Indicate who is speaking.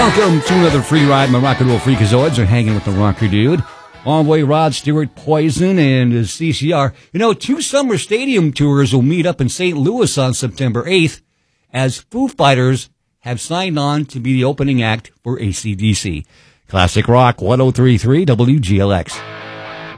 Speaker 1: Welcome to another free ride. My rock and roll freakazoids are hanging with the rocker dude. Envoy Rod Stewart, Poison, and CCR. You know, 2 summer stadium tours will meet up in St. Louis on September 8th as Foo Fighters have signed on to be the opening act for AC/DC. Classic Rock 103.3 WGLX.